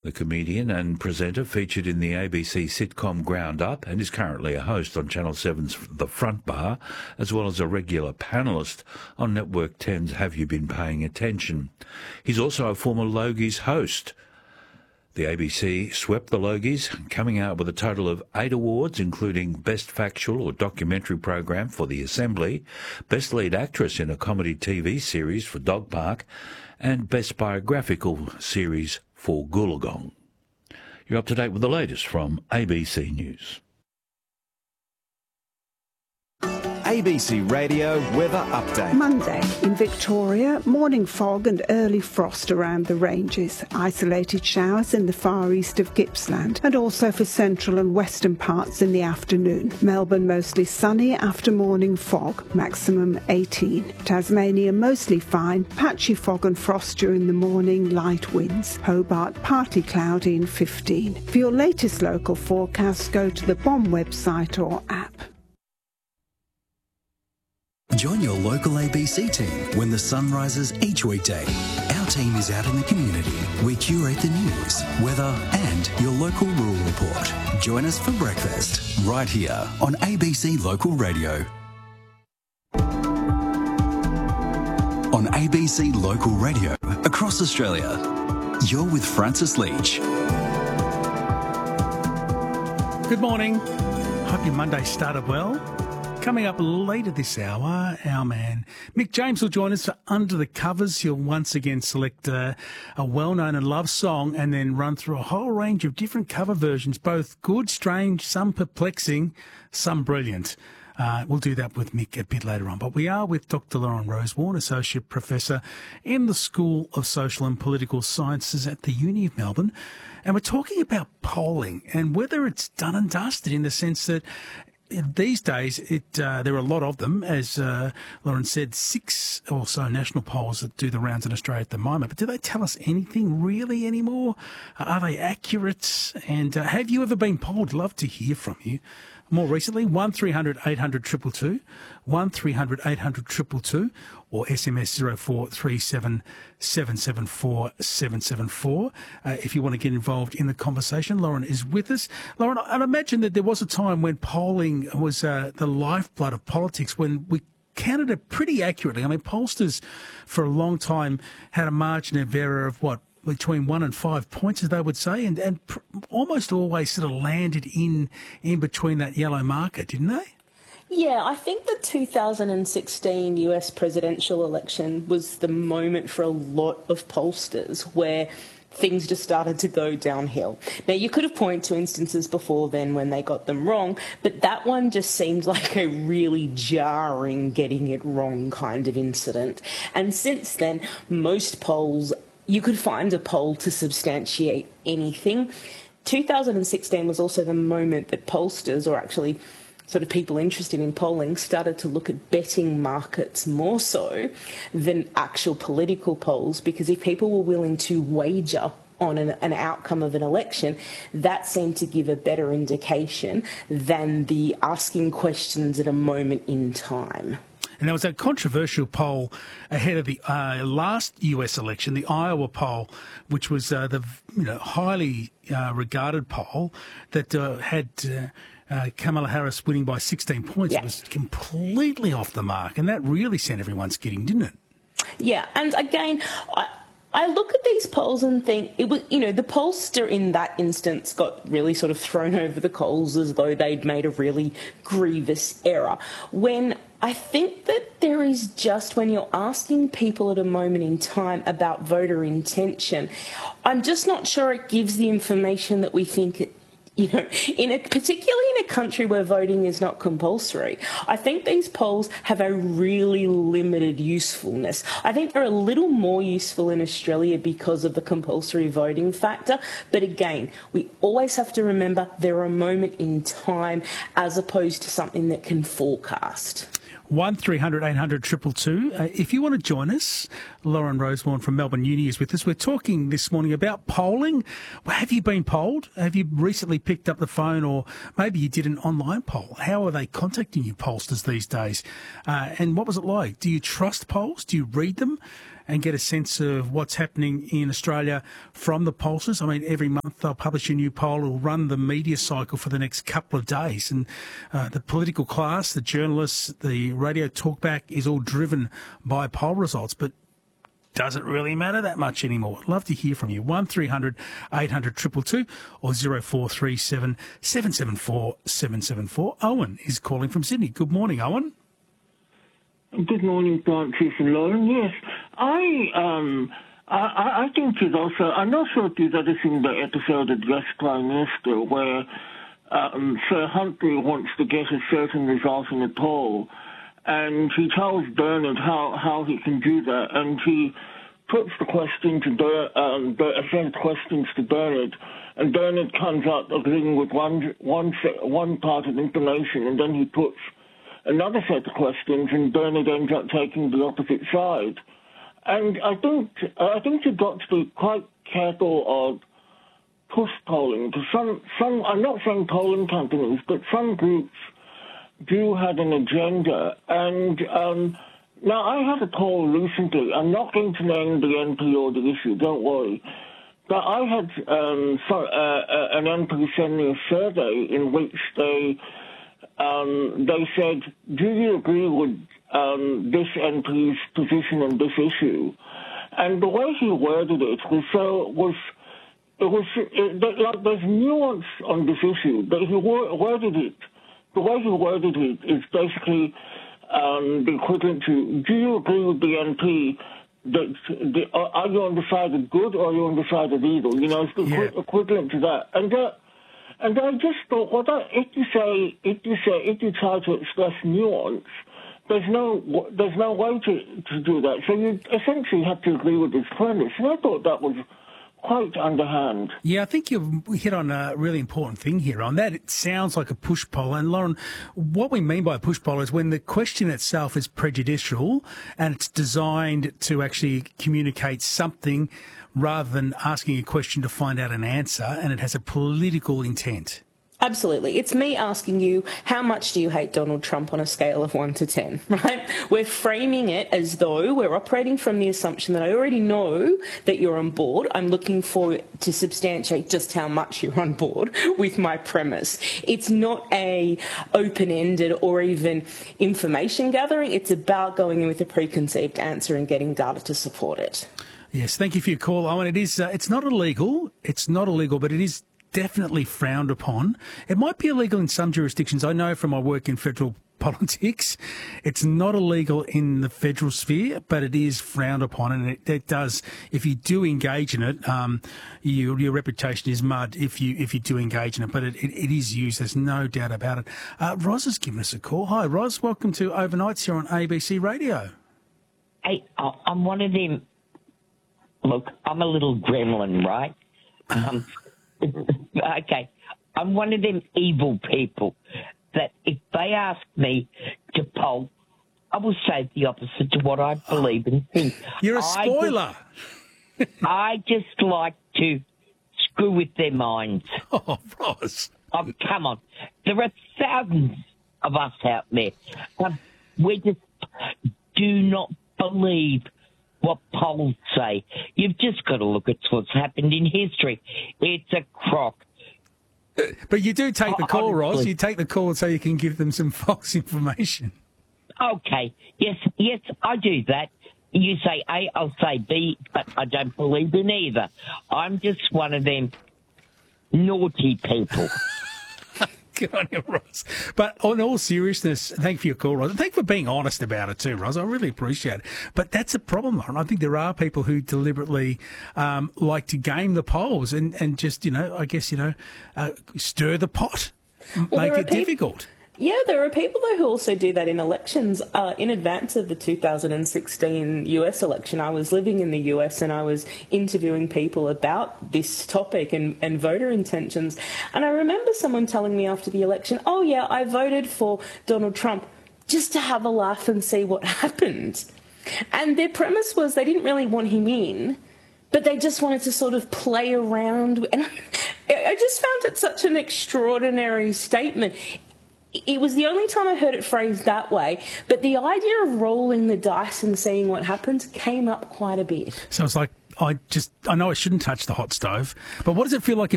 The comedian and presenter featured in the ABC sitcom Ground Up and is currently a host on Channel 7's The Front Bar, as well as a regular panellist on Network 10's Have You Been Paying Attention? He's also a former Logies host. The ABC swept the Logies, coming out with a total of 8 awards, including Best Factual or Documentary Program for The Assembly, Best Lead Actress in a Comedy TV Series for Dog Park, and Best Biographical Series for Goolagong. You're up to date with the latest from ABC News. ABC Radio Weather Update. Monday, in Victoria, morning fog and early frost around the ranges. Isolated showers in the far east of Gippsland and also for central and western parts in the afternoon. Melbourne mostly sunny after morning fog, maximum 18. Tasmania mostly fine, patchy fog and frost during the morning, light winds. Hobart partly cloudy and 15. For your latest local forecast, go to the BOM website or app. Join your local ABC team when the sun rises each weekday. Our team is out in the community. We curate the news, weather and your local rural report. Join us for breakfast right here on ABC Local Radio. On ABC Local Radio across Australia, you're with Francis Leach. Good morning. Hope your Monday started well. Coming up later this hour, our man Mick James will join us for Under the Covers. He'll once again select a well-known and loved song and then run through a whole range of different cover versions, both good, strange, some perplexing, some brilliant. We'll do that with Mick a bit later on. But we are with Dr. Lauren Rosewarne, Associate Professor in the School of Social and Political Sciences at the Uni of Melbourne. And we're talking about polling and whether it's done and dusted in the sense that these days, there are a lot of them, as Lauren said, 6 or so national polls that do the rounds in Australia at the moment. But do they tell us anything really anymore? Are they accurate? And have you ever been polled? Love to hear from you. More recently, 1300 800 222, 1300 800 222, or SMS 0437 774 774. If you want to get involved in the conversation, Lauren is with us. Lauren, I'd imagine that there was a time when polling was the lifeblood of politics, when we counted it pretty accurately. I mean, pollsters for a long time had a margin of error of between 1 and 5 points, as they would say, and almost always sort of landed in between that yellow marker, didn't they? Yeah, I think the 2016 US presidential election was the moment for a lot of pollsters where things just started to go downhill. Now, you could have pointed to instances before then when they got them wrong, but that one just seemed like a really jarring getting it wrong kind of incident. And since then, most polls, you could find a poll to substantiate anything. 2016 was also the moment that pollsters, or actually sort of people interested in polling, started to look at betting markets more so than actual political polls, because if people were willing to wager on an outcome of an election, that seemed to give a better indication than the asking questions at a moment in time. And there was a controversial poll ahead of the last US election, the Iowa poll, which was the highly regarded poll that had Kamala Harris winning by 16 points. Yeah. It was completely off the mark, and that really sent everyone skidding, didn't it? Yeah, and again, I look at these polls and think it was, the pollster in that instance got really sort of thrown over the coals as though they'd made a really grievous error. When I think that there is just, when you're asking people at a moment in time about voter intention, I'm just not sure it gives the information that we think it, particularly in a country where voting is not compulsory. I think these polls have a really limited usefulness. I think they're a little more useful in Australia because of the compulsory voting factor. But again, we always have to remember they're a moment in time as opposed to something that can forecast. 1300 800 222. If you want to join us, Lauren Rosewarne from Melbourne Uni is with us. We're talking this morning about polling. Have you been polled? Have you recently picked up the phone, or maybe you did an online poll? How are they contacting you, pollsters, these days? And what was it like? Do you trust polls? Do you read them? and get a sense of what's happening in Australia from the pollsters. I mean, every month they'll publish a new poll. It'll run the media cycle for the next couple of days. And the political class, the journalists, the radio talkback is all driven by poll results. But doesn't really matter that much anymore. I'd love to hear from you. 1300 800 222 or 0437 774 774. Owen is calling from Sydney. Good morning, Owen. Good morning, Francis and Lauren. Yes, I think it's also, I'm not sure if you've ever seen the episode of Yes Prime Minister where Sir Humphrey wants to get a certain result in a poll, and he tells Bernard how he can do that, and he puts the question to questions to Bernard, and Bernard comes up agreeing with one part of information, and then he puts another set of questions, and Bernard ends up taking the opposite side. And I think you've got to be quite careful of push polling, because some I'm not saying polling companies, but some groups do have an agenda. And now I had a poll recently. I'm not going to name the MP or the issue, don't worry. But I had an MP send me a survey in which they said, do you agree with this MP's position on this issue? And the way he worded it there's nuance on this issue, but he worded it. The way he worded it is basically the equivalent to, do you agree with the MP that are you on the side of good or are you on the side of evil? You know, it's the equivalent to that. And I just thought, if you try to express nuance, there's no way to do that. So you essentially have to agree with his premise. And I thought that was quite underhand. Yeah, I think you've hit on a really important thing here. On that, it sounds like a push poll. And Lauren, what we mean by a push poll is when the question itself is prejudicial and it's designed to actually communicate something rather than asking a question to find out an answer, and it has a political intent. Absolutely. It's me asking you, how much do you hate Donald Trump on a scale of 1 to 10, right? We're framing it as though we're operating from the assumption that I already know that you're on board. I'm looking for to substantiate just how much you're on board with my premise. It's not a open-ended or even information gathering. It's about going in with a preconceived answer and getting data to support it. Yes, thank you for your call, Owen. It is. It's not illegal. It's not illegal, but it is definitely frowned upon. It might be illegal in some jurisdictions. I know from my work in federal politics, it's not illegal in the federal sphere, but it is frowned upon, and it does. If you do engage in it, your reputation is mud. If you do engage in it, but it is used. There's no doubt about it. Roz has given us a call. Hi, Roz. Welcome to Overnights here on ABC Radio. Hey, I'm one of them. Look, I'm a little gremlin, right? Okay, I'm one of them evil people that if they ask me to poll, I will say the opposite to what I believe and think. You're a spoiler. I just like to screw with their minds. Oh, Ross. Oh, come on. There are thousands of us out there. We just do not believe what polls say. You've just got to look at what's happened in history. It's a crock. But you do take the call, Ross. You take the call so you can give them some false information. Okay. Yes, I do that. You say A, I'll say B, but I don't believe in either. I'm just one of them naughty people. Good on you, Ross. But on all seriousness, thank you for your call, Ross. Thank you for being honest about it too, Ross. I really appreciate it. But that's a problem, Lauren. I think there are people who deliberately like to game the polls and just, I guess, stir the pot, make it difficult. Yeah, there are people, though, who also do that in elections. In advance of the 2016 US election, I was living in the US and I was interviewing people about this topic and voter intentions. And I remember someone telling me after the election, oh, yeah, I voted for Donald Trump just to have a laugh and see what happened. And their premise was they didn't really want him in, but they just wanted to sort of play around. And I just found it such an extraordinary statement. it was the only time I heard it phrased that way, but the idea of rolling the dice and seeing what happens came up quite a bit. So it's like, I know I shouldn't touch the hot stove, but what does it feel like